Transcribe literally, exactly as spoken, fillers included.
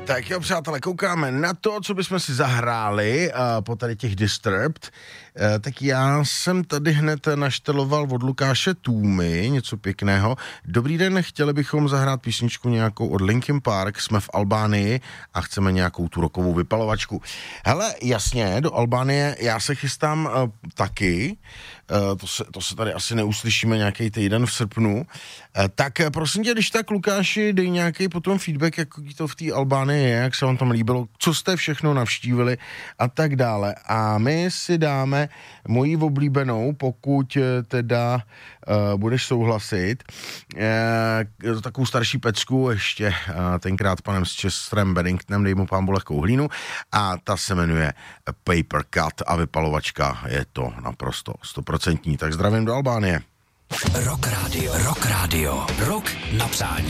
Tak jo, přátelé, koukáme na to, co bychom si zahráli uh, po tady těch Disturbed. Uh, tak já jsem tady hned našteloval od Lukáše Tůmy, něco pěkného. Dobrý den, chtěli bychom zahrát písničku nějakou od Linkin Park, jsme v Albánii a chceme nějakou tu rokovou vypalovačku. Hele, jasně, do Albánie já se chystám uh, taky, uh, to, se, to se tady asi neuslyšíme nějaký týden v srpnu. Uh, tak uh, prosím tě, když tak, Lukáši, dej nějaký potom feedback, jak to v té Albánii je, jak se vám tam líbilo, co jste všechno navštívili a tak dále. A my si dáme moji oblíbenou, pokud teda uh, budeš souhlasit, uh, takovou starší pecku, ještě uh, tenkrát panem s Chesterem Benningtonem, dej mu pán lehkou hlínu, a ta se jmenuje Paper Cut a vypalovačka je to naprosto stoprocentní. Tak zdravím do Albánie. Rock Radio, Rock Radio, Rock na přání.